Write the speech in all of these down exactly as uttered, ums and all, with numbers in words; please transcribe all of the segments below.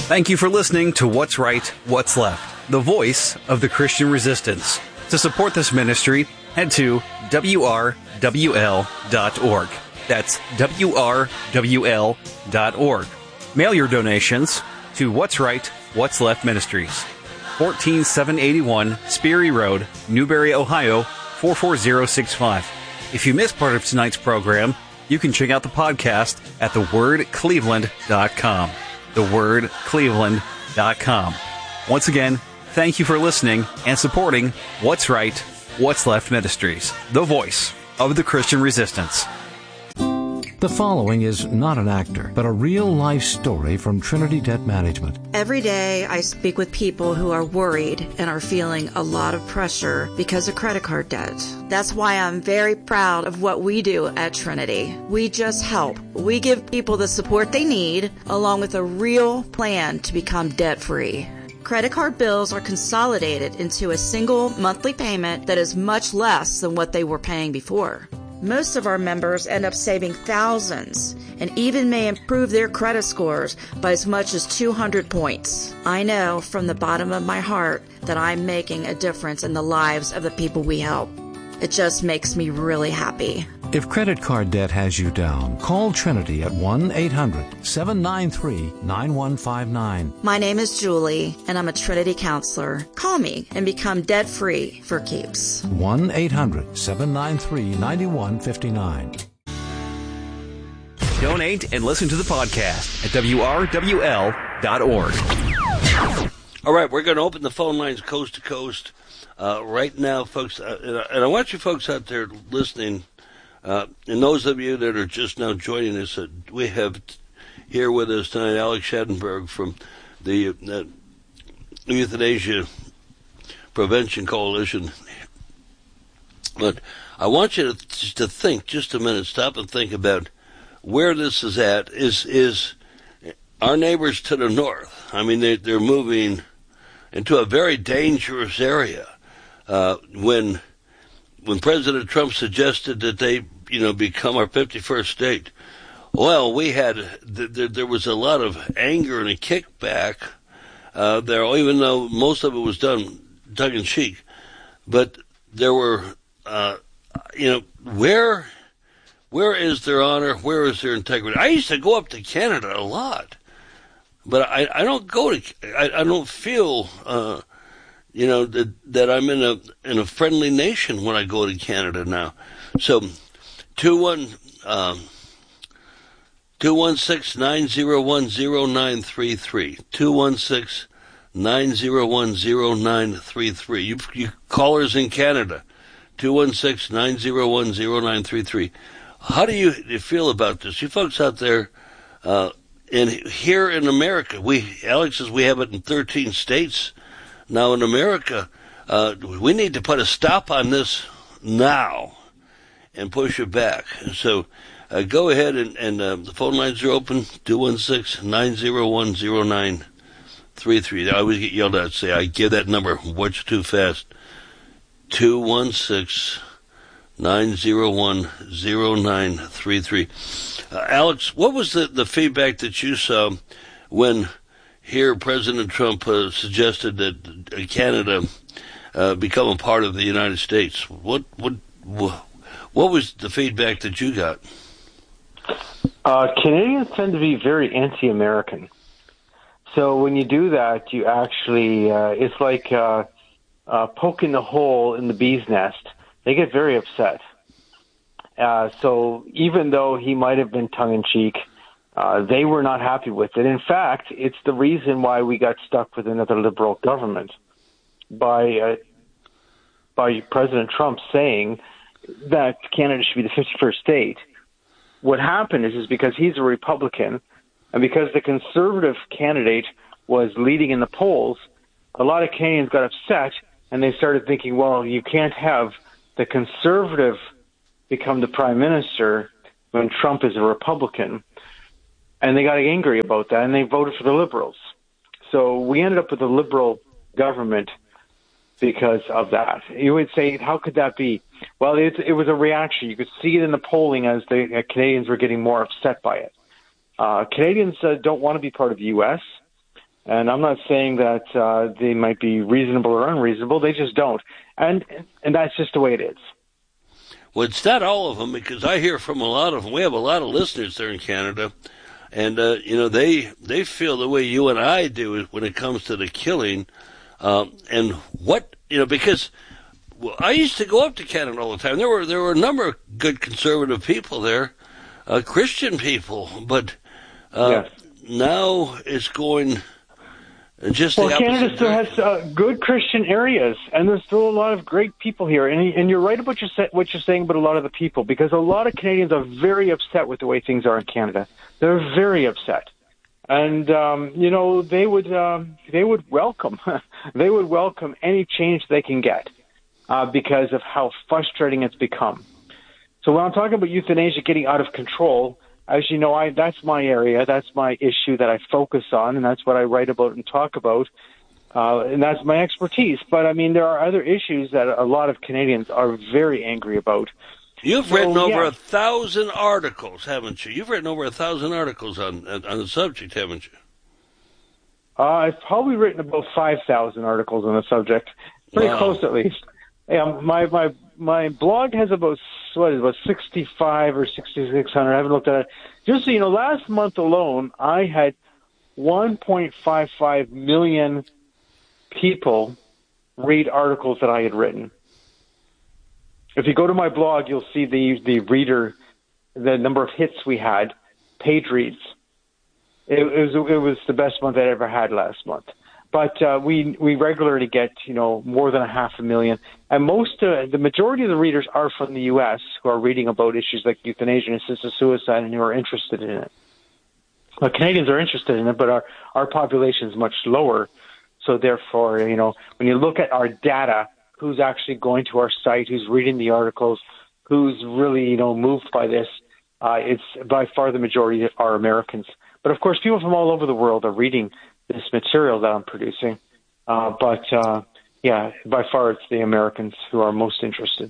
Thank you for listening to What's Right, What's Left, the voice of the Christian resistance. To support this ministry, head to W R W L dot org. That's W R W L dot org. Mail your donations to What's Right, What's Left Ministries, fourteen seven eighty-one Sperry Road, Newberry, Ohio, four four zero six five. If you missed part of tonight's program, you can check out the podcast at the word cleveland dot com. the word cleveland dot com. Once again, thank you for listening and supporting What's Right, What's Left Ministries, the voice of the Christian resistance. The following is not an actor, but a real-life story from Trinity Debt Management. Every day I speak with people who are worried and are feeling a lot of pressure because of credit card debt. That's why I'm very proud of what we do at Trinity. We just help. We give people the support they need, along with a real plan to become debt-free. Credit card bills are consolidated into a single monthly payment that is much less than what they were paying before. Most of our members end up saving thousands and even may improve their credit scores by as much as two hundred points. I know from the bottom of my heart that I'm making a difference in the lives of the people we help. It just makes me really happy. If credit card debt has you down, call Trinity at one eight hundred seven nine three nine one five nine. My name is Julie, and I'm a Trinity counselor. Call me and become debt-free for keeps. one eight hundred seven nine three nine one five nine. Donate and listen to the podcast at W R W L dot org. All right, we're going to open the phone lines coast to coast uh, right now, folks. Uh, and I want you folks out there listening, uh, and those of you that are just now joining us, uh, we have t- here with us tonight Alex Schadenberg from the uh, Euthanasia Prevention Coalition. But I want you to, to think just a minute, stop and think about where this is at. Is is our neighbors to the north? I mean, they, they're moving into a very dangerous area. Uh, when when President Trump suggested that they, you know, become our fifty-first state, well, we had th- th- there was a lot of anger and a kickback uh, there, even though most of it was done tongue in cheek. But there were, uh, you know, where where is their honor? Where is their integrity? I used to go up to Canada a lot, but I, I don't go to I, I don't feel. Uh, You know, that, that I'm in a in a friendly nation when I go to Canada now. So, two one um, two one six nine zero one zero nine three three two one six nine zero one zero nine three three. You you callers in Canada, two one six nine zero one zero nine three three. How do you feel about this? You folks out there, uh, in here in America, we Alex says we have it in thirteen states. Now, in America, uh, we need to put a stop on this now and push it back. So uh, go ahead, and, and uh, the phone lines are open, two one six nine zero one zero nine three three. I always get yelled at, say, I give that number much too fast. two one six nine zero one zero nine three three. Uh, Alex, what was the, the feedback that you saw when here President Trump uh, suggested that uh, Canada uh, become a part of the United States? What what what was the feedback that you got? Uh, Canadians tend to be very anti-American. So when you do that, you actually, uh, it's like uh, uh, poking the hole in the bee's nest. They get very upset. Uh, so even though he might have been tongue-in-cheek, Uh, they were not happy with it. In fact, it's the reason why we got stuck with another liberal government by uh, by President Trump saying that Canada should be the fifty-first state. What happened is, is because he's a Republican and because the conservative candidate was leading in the polls, a lot of Canadians got upset and they started thinking, well, you can't have the conservative become the prime minister when Trump is a Republican. And they got angry about that, and they voted for the Liberals. So we ended up with a Liberal government because of that. You would say, how could that be? Well, it, it was a reaction. You could see it in the polling as the uh, Canadians were getting more upset by it. Uh, Canadians uh, don't want to be part of the U S. And I'm not saying that uh, they might be reasonable or unreasonable. They just don't. And and that's just the way it is. Well, it's not all of them, because I hear from a lot of them. We have a lot of listeners there in Canada. And, uh, you know, they they feel the way you and I do when it comes to the killing. Um, and what, you know, because well, I used to go up to Canada all the time. There were there were a number of good conservative people there, uh, Christian people. But uh, yes. now it's going just well, the Canada opposite still direction. has uh, good Christian areas, and there's still a lot of great people here. And, and you're right about your, what you're saying about a lot of the people, because a lot of Canadians are very upset with the way things are in Canada. They're very upset. And, um, you know, they would um, they would welcome they would welcome any change they can get uh, because of how frustrating it's become. So when I'm talking about euthanasia getting out of control, as you know, I that's my area, that's my issue that I focus on, and that's what I write about and talk about, uh, and that's my expertise. But, I mean, there are other issues that a lot of Canadians are very angry about. You've so, written over yeah. a thousand articles, haven't you? You've written over a thousand articles on on the subject, haven't you? Uh, I've probably written about five thousand articles on the subject, pretty Wow. close at least. Yeah, my my my blog has about what is it, about sixty-five or sixty-six hundred. I haven't looked at it. Just so you know, last month alone, I had one point five five million people read articles that I had written. If you go to my blog, you'll see the the reader, the number of hits we had, page reads. It, it was it was the best month I'd ever had last month. But uh, we we regularly get, you know, more than a half a million, and most uh, the majority of the readers are from the U S who are reading about issues like euthanasia and assisted suicide and who are interested in it. Well, Canadians are interested in it, but our our population is much lower, so therefore, you know, when you look at our data, who's actually going to our site, who's reading the articles, who's really, you know, moved by this, uh, it's by far the majority are Americans. But of course, people from all over the world are reading this material that I'm producing. Uh, but, uh, yeah, by far it's the Americans who are most interested.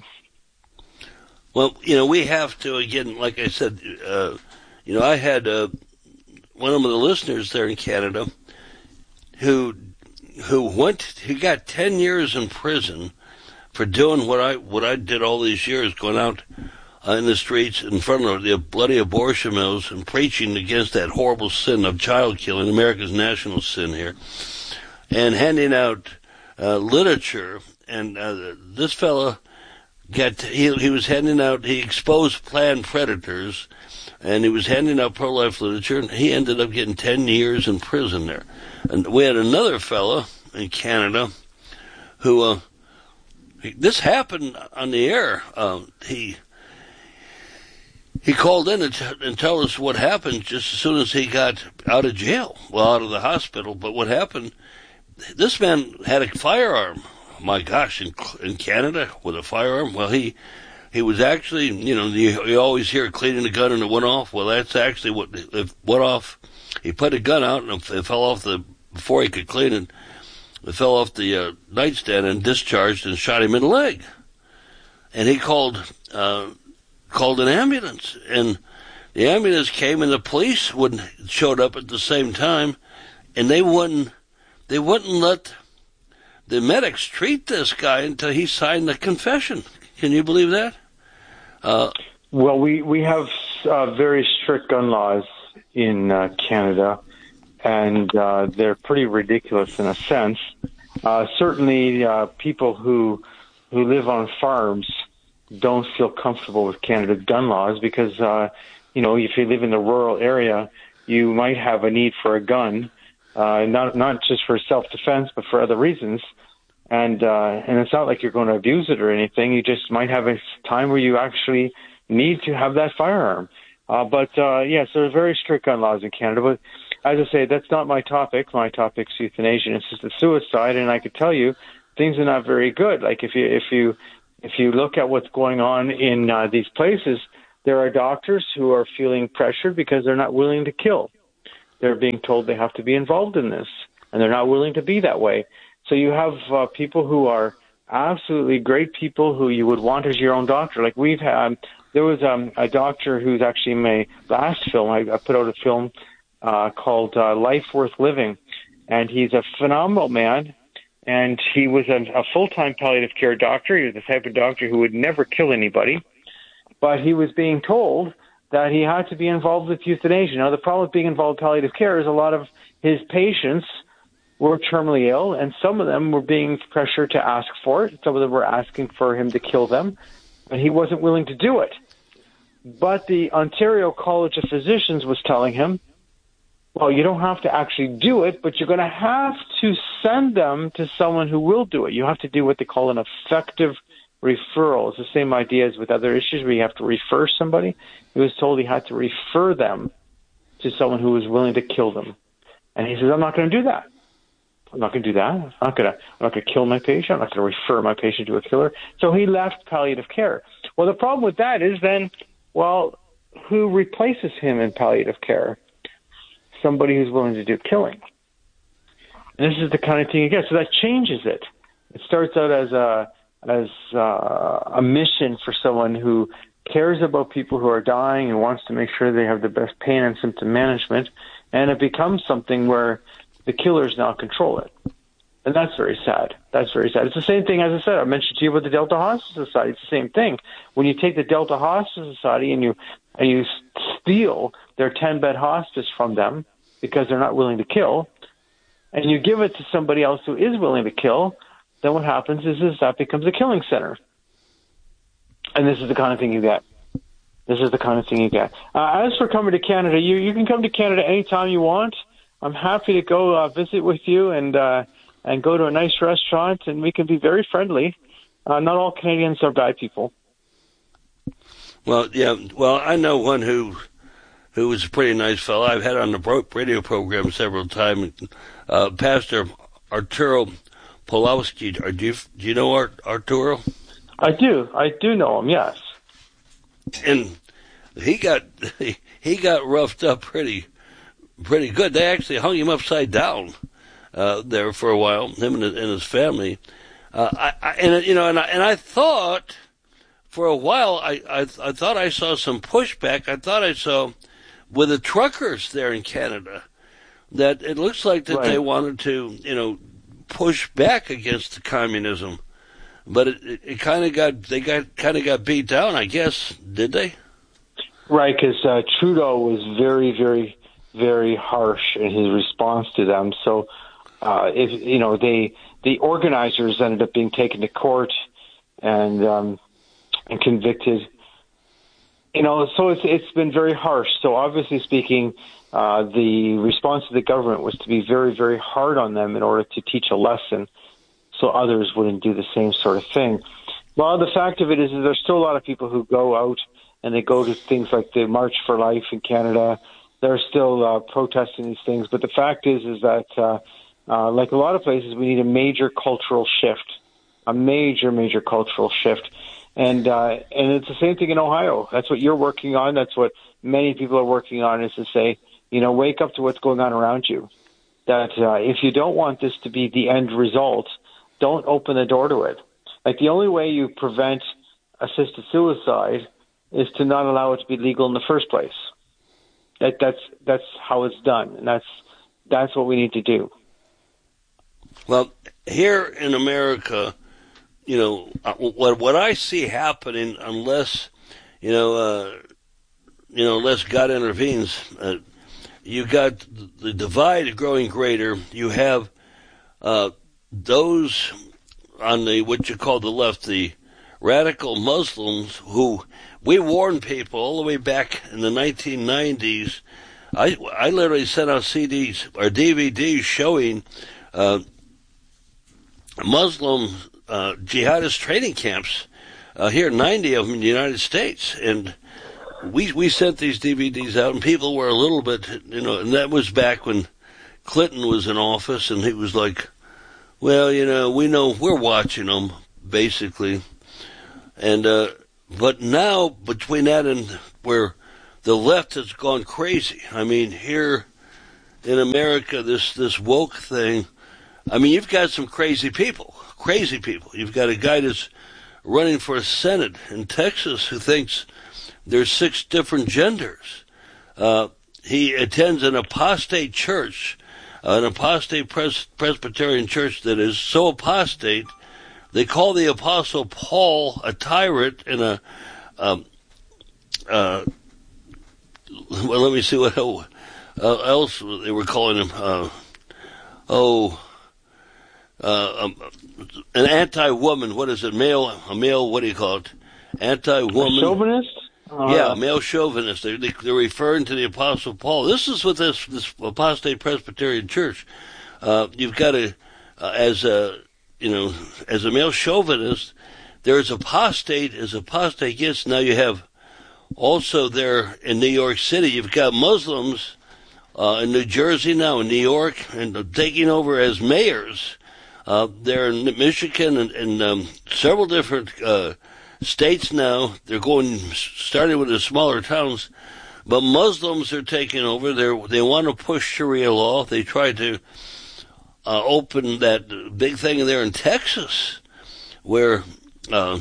Well, you know, we have to, again, like I said, uh, you know, I had uh, one of the listeners there in Canada who who went, he got ten years in prison for doing what I what I did all these years, going out uh, in the streets in front of the bloody abortion mills and preaching against that horrible sin of child killing, America's national sin here, and handing out uh, literature. And uh, this fella got he he was handing out he exposed Planned Predators, and he was handing out pro-life literature, and he ended up getting ten years in prison there. And we had another fella in Canada who uh, he, this happened on the air. Uh, he he called in and, t- and told us what happened just as soon as he got out of jail, well, out of the hospital. But what happened? This man had a firearm. My gosh, in in Canada with a firearm. Well, he he was actually, you know, you, you always hear cleaning the gun and it went off. Well, that's actually what it went off. He put a gun out and it fell off the before he could clean it. It fell off the uh, nightstand and discharged and shot him in the leg. And he called uh, called an ambulance, and the ambulance came, and the police wouldn't showed up at the same time, and they wouldn't they wouldn't let the medics treat this guy until he signed the confession. Can you believe that? Uh, well, we we have uh, very strict gun laws in uh, Canada, and uh, they're pretty ridiculous in a sense. Uh, certainly, uh, people who who live on farms don't feel comfortable with Canada's gun laws because, uh, you know, if you live in the rural area, you might have a need for a gun, uh, not not just for self-defense, but for other reasons. And uh, and it's not like you're going to abuse it or anything. You just might have a time where you actually need to have that firearm. Uh, but, uh, yes, there are very strict gun laws in Canada. But as I say, that's not my topic. My topic's euthanasia and assisted suicide. And I could tell you things are not very good. Like if you if you, if you look at what's going on in uh, these places, there are doctors who are feeling pressured because they're not willing to kill. They're being told they have to be involved in this, and they're not willing to be that way. So you have uh, people who are absolutely great people who you would want as your own doctor. Like we've had, there was um, a doctor who's actually in my last film. I, I put out a film uh, called uh, Life Worth Living, and he's a phenomenal man. And he was a, a full-time palliative care doctor. He was the type of doctor who would never kill anybody. But he was being told that he had to be involved with euthanasia. Now, the problem with being involved in palliative care is a lot of his patients were terminally ill, and some of them were being pressured to ask for it. Some of them were asking for him to kill them, and he wasn't willing to do it. But the Ontario College of Physicians was telling him, well, you don't have to actually do it, but you're going to have to send them to someone who will do it. You have to do what they call an effective referral. It's the same idea as with other issues where you have to refer somebody. He was told he had to refer them to someone who was willing to kill them. And he says, I'm not going to do that. I'm not going to do that. I'm not going to, I'm not going to kill my patient. I'm not going to refer my patient to a killer. So he left palliative care. Well, the problem with that is then, well, who replaces him in palliative care? Somebody who's willing to do killing. And this is the kind of thing you get. So that changes it. It starts out as a as a, a mission for someone who cares about people who are dying and wants to make sure they have the best pain and symptom management, and it becomes something where the killers now control it. And that's very sad. That's very sad. It's the same thing, as I said, I mentioned to you about the Delta Hospice Society. It's the same thing. When you take the Delta Hospice Society and you and you steal their ten-bed hospice from them because they're not willing to kill, and you give it to somebody else who is willing to kill, then what happens is, is that becomes a killing center. And this is the kind of thing you get. This is the kind of thing you get. Uh, as for coming to Canada, you, you can come to Canada anytime you want. I'm happy to go uh, visit with you and uh, and go to a nice restaurant, and we can be very friendly. Uh, not all Canadians are bad people. Well, yeah. Well, I know one who who was a pretty nice fellow. I've had on the radio program several times. Uh, Pastor Arturo Pawlowski. Do you do you know Art, Arturo? I do. I do know him. Yes. And he got he, he got roughed up pretty pretty good. They actually hung him upside down uh, there for a while. Him and his, and his family. Uh, I, I and you know and I, and I thought for a while I, I I thought I saw some pushback. I thought I saw with the truckers there in Canada that it looks like that right. They wanted to you know push back against the communism. But it, it, it kind of got they got kind of got beat down, I guess. Did they? Right, because uh, Trudeau was very, very, very harsh in his response to them. So, uh, if you know, they the organizers ended up being taken to court and um, and convicted. You know, so it's it's been very harsh. So, obviously speaking, uh, the response of the government was to be very, very hard on them in order to teach a lesson, so others wouldn't do the same sort of thing. Well, the fact of it is, is there's still a lot of people who go out and they go to things like the March for Life in Canada. They're still uh, protesting these things. But the fact is, is that, uh, uh, like a lot of places, we need a major cultural shift, a major, major cultural shift. And uh, and it's the same thing in Ohio. That's what you're working on. That's what many people are working on, is to say, you know, wake up to what's going on around you. That uh, if you don't want this to be the end result, don't open the door to it. Like, the only way you prevent assisted suicide is to not allow it to be legal in the first place. That, that's that's how it's done, and that's that's what we need to do. Well, here in America, you know, what what I see happening, unless you know, uh, you know, unless God intervenes, uh, you got the divide growing greater. You have uh, those on the what you call the left, the radical Muslims, who we warned people all the way back in the nineteen nineties. I I literally sent out C Ds or D V Ds showing uh, Muslim uh, jihadist training camps uh, here, ninety of them in the United States, and we we sent these D V Ds out, and people were a little bit, you know, and that was back when Clinton was in office, and he was like, well, you know, we know we're watching them, basically. And, uh, but now between that and where the left has gone crazy, I mean, here in America, this, this woke thing, I mean, you've got some crazy people, crazy people. You've got a guy that's running for a Senate in Texas who thinks there's six different genders. Uh, he attends an apostate church. an apostate pres- Presbyterian church that is so apostate, they call the Apostle Paul a tyrant and a, um, uh, well, let me see what uh, else they were calling him. Uh, oh, uh, um, an anti-woman. What is it? Male, a male, what do you call it? Anti-woman. Chauvinist? Uh, yeah, male chauvinist. They, they, they're referring to the Apostle Paul. This is what this, this apostate Presbyterian church. Uh, you've got to, uh, as a, you know, as a male chauvinist, there's apostate as apostate gets. Now you have also there in New York City, you've got Muslims uh, in New Jersey now, in New York, and taking over as mayors. Uh, they're in Michigan and, and um, several different uh, states now. They're going, starting with the smaller towns, but Muslims are taking over. They they want to push Sharia law. They tried to uh, open that big thing there in Texas, where uh,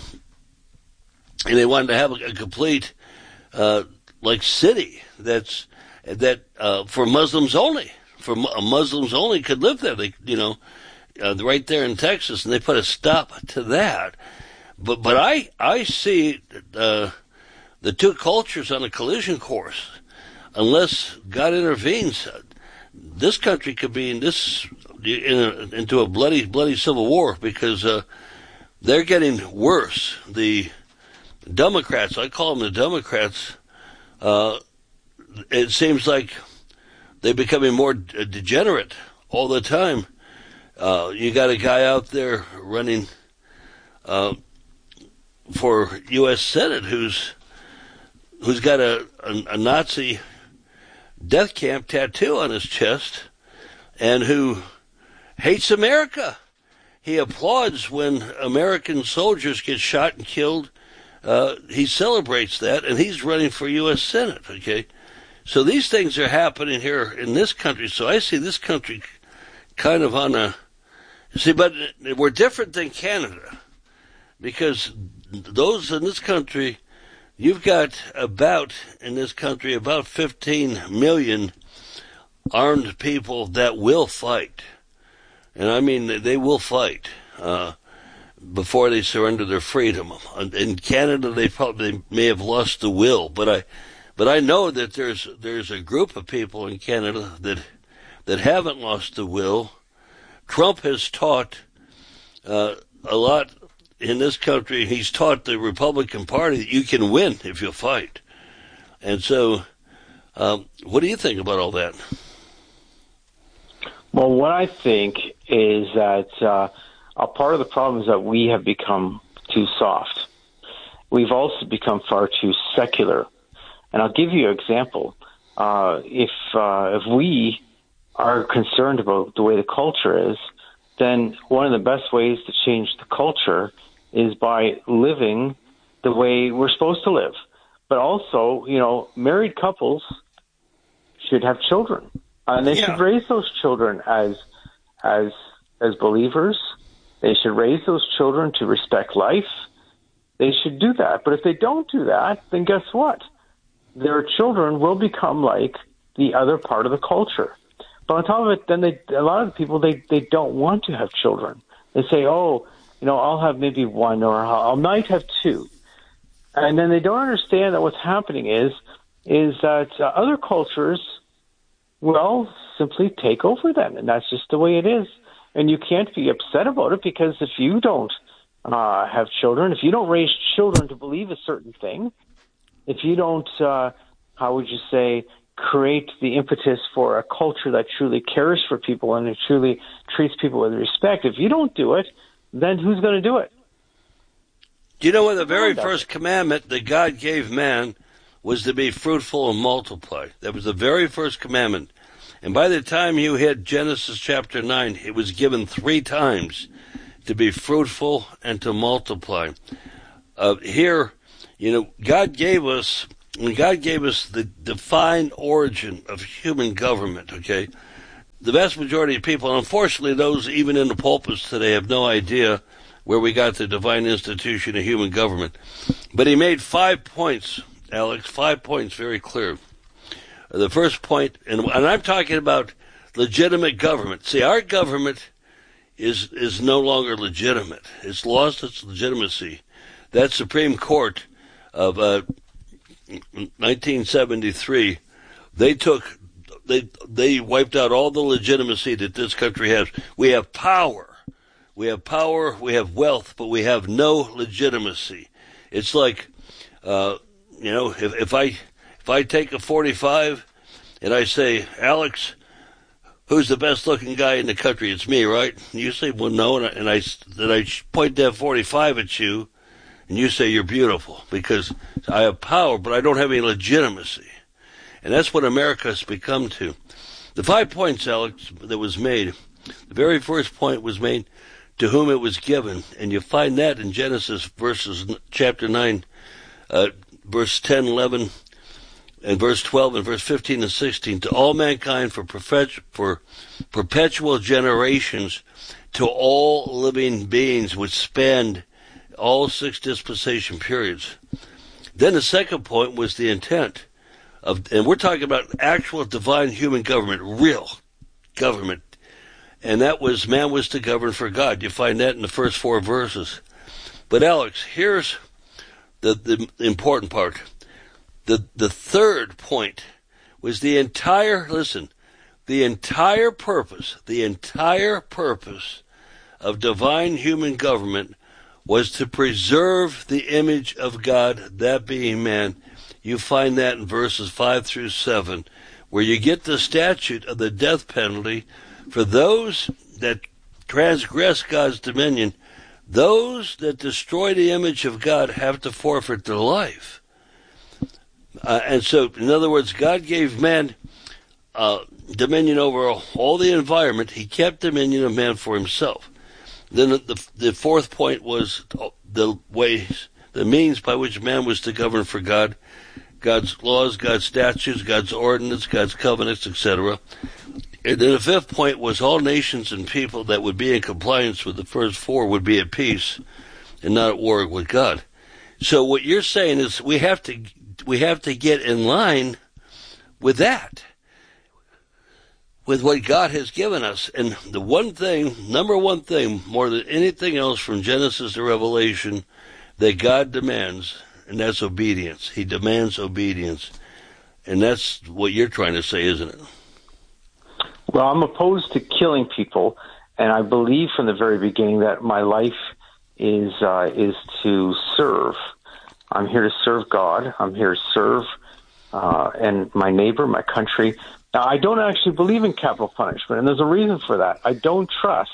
and they wanted to have a, a complete uh, like city that's that uh, for Muslims only. For Muslims only could live there. They, you know, uh, right there in Texas, and they put a stop to that. But but I I see uh, the two cultures on a collision course. Unless God intervenes, this country could be in this in a, into a bloody bloody civil war, because uh, they're getting worse. The Democrats, I call them the Democrats. Uh, it seems like they're becoming more degenerate all the time. Uh, you got a guy out there running uh, for U S Senate who's who's got a, a, a Nazi death camp tattoo on his chest, and who hates America. He applauds when American soldiers get shot and killed. Uh, he celebrates that, and he's running for U S Senate, okay? So these things are happening here in this country. So I see this country kind of on a... See, but we're different than Canada, because those in this country, you've got about, in this country, about fifteen million armed people that will fight. And I mean, they will fight uh, before they surrender their freedom. In Canada, they probably they may have lost the will, but I, but I know that there's there's a group of people in Canada that that haven't lost the will. Trump has taught uh, a lot in this country. He's taught the Republican Party that you can win if you fight. And so, um, what do you think about all that? Well, what I think is that uh, a part of the problem is that we have become too soft. We've also become far too secular. And I'll give you an example. Uh, if uh, if we are concerned about the way the culture is, then one of the best ways to change the culture is by living the way we're supposed to live. But also, you know, married couples should have children. And they yeah. should raise those children as as as believers. They should raise those children to respect life. They should do that. But if they don't do that, then guess what? Their children will become like the other part of the culture. But on top of it, then they, a lot of the people, they, they don't want to have children. They say, oh, you know, I'll have maybe one, or I might have two. And then they don't understand that what's happening is, is that uh, other cultures, well, simply take over them. And that's just the way it is. And you can't be upset about it, because if you don't uh, have children, if you don't raise children to believe a certain thing, if you don't, uh, how would you say, create the impetus for a culture that truly cares for people and it truly treats people with respect, if you don't do it, then who's going to do it? Do you know what the very first commandment that God gave man was to be fruitful and multiply? That was the very first commandment. And by the time you hit Genesis chapter nine, it was given three times to be fruitful and to multiply. Uh, here, you know, God gave us, when God gave us the defined origin of human government, okay, the vast majority of people, and unfortunately those even in the pulpits today, have no idea where we got the divine institution of human government. But he made five points, Alex, five points very clear. The first point, and, and I'm talking about legitimate government. See, our government is is no longer legitimate. It's lost its legitimacy. That Supreme Court of uh, nineteen seventy-three, they took, they they wiped out all the legitimacy that this country has. We have power, we have power, we have wealth, but we have no legitimacy. It's like, uh, you know, if, if I if I take a forty-five and I say, Alex, who's the best looking guy in the country? It's me, right? And you say, well, no, and I, and I, then I point that forty-five at you, and you say you're beautiful because I have power, but I don't have any legitimacy. And that's what America has become to. The five points, Alex, that was made, the very first point was made to whom it was given, and you find that in Genesis verses, chapter nine, uh, verse ten, eleven, and verse twelve, and verse fifteen and sixteen, to all mankind for, perpetu- for perpetual generations, to all living beings, which spanned all six dispensation periods. Then the second point was the intent of, and we're talking about actual divine human government, real government, and that was man was to govern for God. You find that in the first four verses. But Alex, here's the, the important part. The the third point was the entire, listen, the entire purpose, the entire purpose of divine human government was to preserve the image of God, that being man. You find that in verses five through seven, where you get the statute of the death penalty for those that transgress God's dominion. Those that destroy the image of God have to forfeit their life. Uh, and so, in other words, God gave man uh, dominion over all the environment. He kept dominion of man for himself. Then the, the fourth point was the ways, the means by which man was to govern for God, God's laws, God's statutes, God's ordinance, God's covenants, et cetera. And then the fifth point was all nations and people that would be in compliance with the first four would be at peace and not at war with God. So what you're saying is we have to we have to get in line with that, with what God has given us. And the one thing, number one thing, more than anything else from Genesis to Revelation, that God demands, and that's obedience. He demands obedience. And that's what you're trying to say, isn't it? Well, I'm opposed to killing people, and I believe from the very beginning that my life is uh, is to serve. I'm here to serve God. I'm here to serve uh, and my neighbor, my country. Now, I don't actually believe in capital punishment, and there's a reason for that. I don't trust.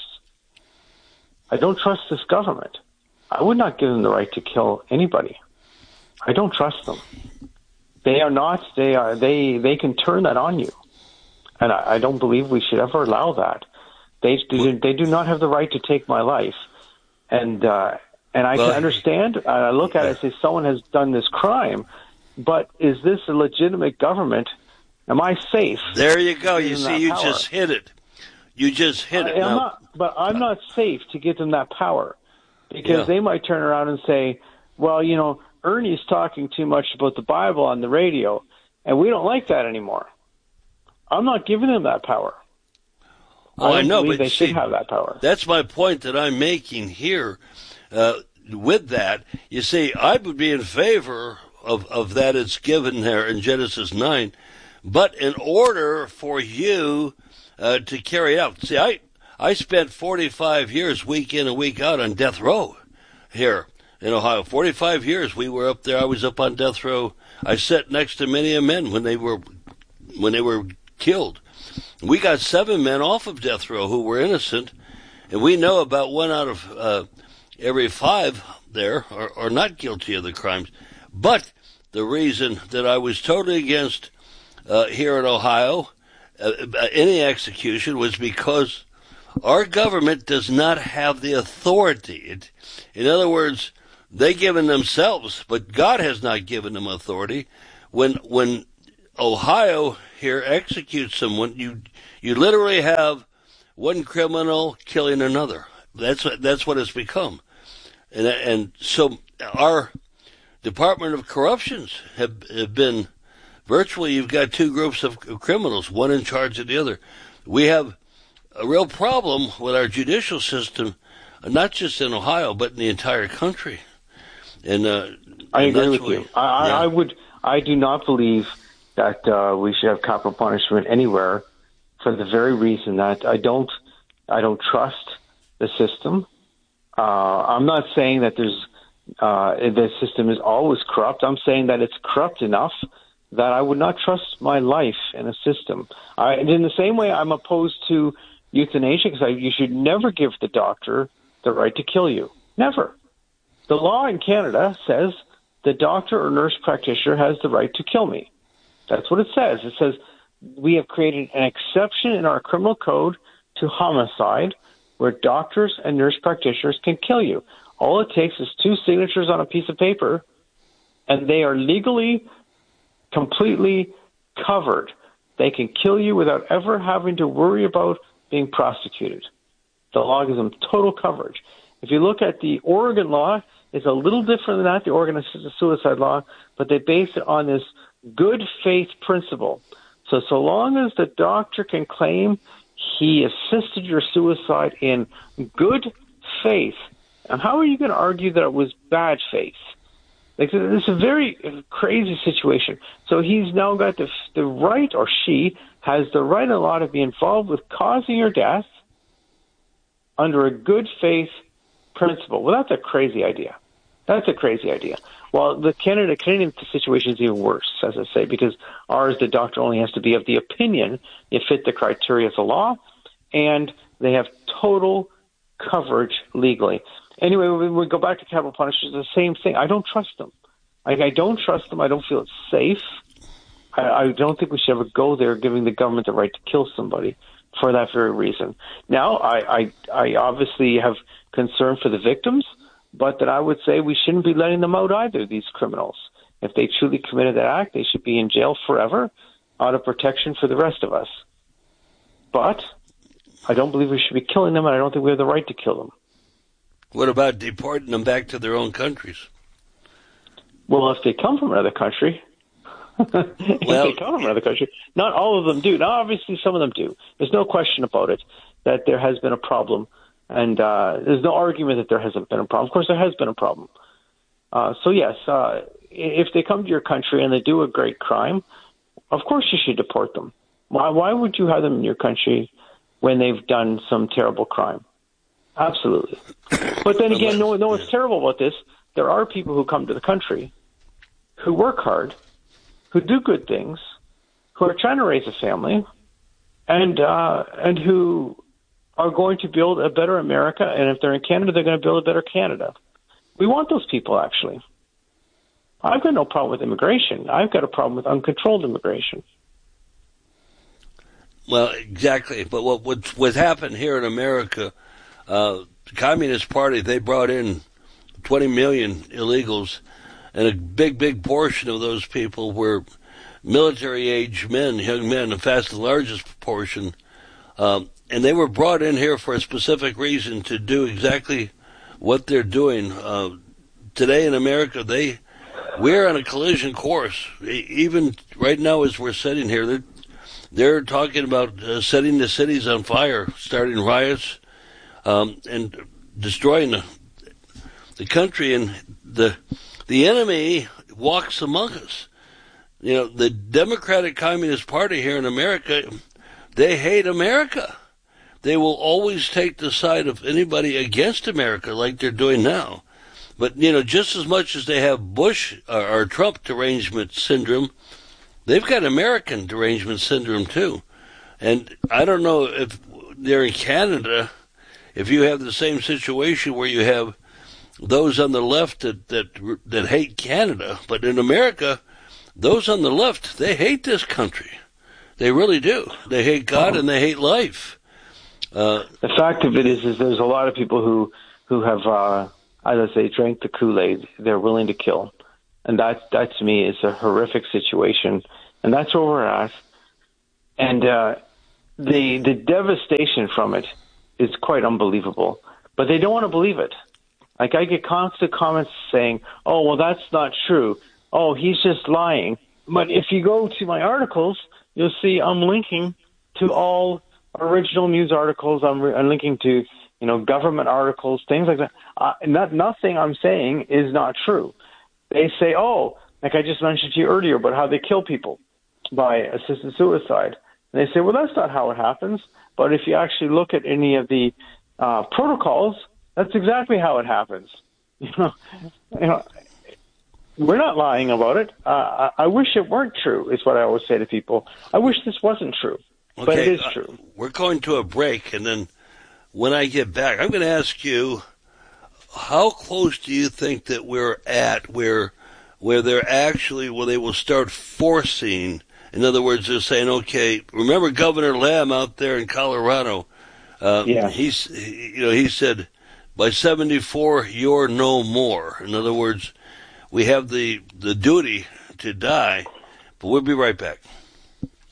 I don't trust this government. I would not give them the right to kill anybody. I don't trust them. They are not. They are. They. They can turn that on you, and I, I don't believe we should ever allow that. They do. They do not have the right to take my life, and uh, and I well, can understand. And I look at it and say someone has done this crime, but is this a legitimate government? Am I safe? There you go. You see, you power? just hit it. You just hit it. I, now, I'm not, but I'm not safe to give them that power, because yeah. they might turn around and say, well, you know, Ernie's talking too much about the Bible on the radio, and we don't like that anymore. I'm not giving them that power. Oh, I, I know, but they see, should have that power. That's my point that I'm making here. Uh, with that, you see, I would be in favor of, of that it's given there in Genesis nine, but in order for you uh, to carry it out, see, I I spent forty-five years, week in and week out, on death row here in Ohio. forty-five years we were up there. I was up on death row. I sat next to many a men when they were when they were killed. We got seven men off of death row who were innocent, and we know about one out of uh, every five there are, are not guilty of the crimes. But the reason that I was totally against uh, here in Ohio uh, any execution was because our government does not have the authority. It, in other words, they given themselves, but God has not given them authority. When when Ohio here executes someone, you you literally have one criminal killing another. That's what that's what it's become, and and so our Department of Corruptions have have been virtually. You've got two groups of criminals, one in charge of the other. we have a real problem with our judicial system, not just in Ohio, but in the entire country. And uh, I and agree with we, you. I, yeah. I would. I do not believe that uh, we should have capital punishment anywhere, for the very reason that I don't. I don't trust the system. Uh, I'm not saying that there's uh, the system is always corrupt. I'm saying that it's corrupt enough that I would not trust my life in a system. I, and in the same way, I'm opposed to euthanasia, because you should never give the doctor the right to kill you. Never. The law in Canada says the doctor or nurse practitioner has the right to kill me. That's what it says. It says we have created an exception in our criminal code to homicide where doctors and nurse practitioners can kill you. All it takes is two signatures on a piece of paper, and they are legally completely covered. They can kill you without ever having to worry about being prosecuted. The law gives them total coverage. If you look at the Oregon law, it's a little different than that, the Oregon assisted suicide law, but they base it on this good faith principle. So, so long as the doctor can claim he assisted your suicide in good faith, and how are you going to argue that it was bad faith? Like, it's a very crazy situation. So he's now got the, the right, or she has the right in law to be involved with causing your death under a good faith principle. Well, that's a crazy idea. That's a crazy idea. Well, the Canada Canadian situation is even worse, as I say, because ours, the doctor only has to be of the opinion you fit the criteria of the law, and they have total coverage legally. Anyway, when we go back to capital punishment, it's the same thing. I don't trust them. I, I don't trust them. I don't feel it's safe. I, I don't think we should ever go there giving the government the right to kill somebody for that very reason. Now, I, I, I obviously have concern for the victims, but that I would say we shouldn't be letting them out either, these criminals. If they truly committed that act, they should be in jail forever out of protection for the rest of us. But I don't believe we should be killing them, and I don't think we have the right to kill them. What about deporting them back to their own countries? Well, if they come from another country, if well, they come from another country, not all of them do. Now, obviously, some of them do. There's no question about it that there has been a problem, and uh, there's no argument that there hasn't been a problem. Of course, there has been a problem. Uh, so, yes, uh, if they come to your country and they do a great crime, of course you should deport them. Why, why would you have them in your country when they've done some terrible crime? Absolutely. But then again, no, no what's terrible about this, there are people who come to the country who work hard, who do good things, who are trying to raise a family, and uh, and who are going to build a better America. And if they're in Canada, they're going to build a better Canada. We want those people, actually. I've got no problem with immigration. I've got a problem with uncontrolled immigration. Well, exactly. But what what, what happened here in America, uh, the Communist Party, they brought in twenty million illegals, and a big, big portion of those people were military-age men, young men, in fact, the largest portion. Um, and they were brought in here for a specific reason, to do exactly what they're doing. Uh, today in America, they we're on a collision course. Even right now as we're sitting here, they're, they're talking about uh, setting the cities on fire, starting riots, um, and destroying the, the country. And the the enemy walks among us. You know, the Democratic Communist Party here in America, they hate America. They will always take the side of anybody against America, like they're doing now. But, you know, just as much as they have Bush or, or Trump derangement syndrome, they've got American derangement syndrome too. And I don't know if they're in Canada, if you have the same situation where you have those on the left that, that, that hate Canada, but in America, those on the left, they hate this country. They really do. They hate God and they hate life. Uh, the fact of it is, is there's a lot of people who, who have, uh, as I say, drank the Kool-Aid. They're willing to kill. And that, that to me is a horrific situation. And that's where we're at. And uh, the the devastation from it is quite unbelievable. But they don't want to believe it. Like, I get constant comments saying, oh, well, that's not true. Oh, he's just lying. But if you go to my articles, you'll see I'm linking to all original news articles. I'm, re- I'm linking to, you know, government articles, things like that. Uh, not, nothing I'm saying is not true. They say, oh, like I just mentioned to you earlier about how they kill people by assisted suicide. And they say, well, that's not how it happens. But if you actually look at any of the uh, protocols, that's exactly how it happens. You know, you know, we're not lying about it. Uh, I, I wish it weren't true, is what I always say to people. I wish this wasn't true, okay, but it is uh, true. We're going to a break, and then when I get back, I'm going to ask you, how close do you think that we're at where where they're actually, where they will start forcing, in other words, they're saying, okay, remember Governor Lamb out there in Colorado? Uh, yeah. He's, he, you know, he said, by seventy-four, you're no more. In other words, we have the, the duty to die, but we'll be right back.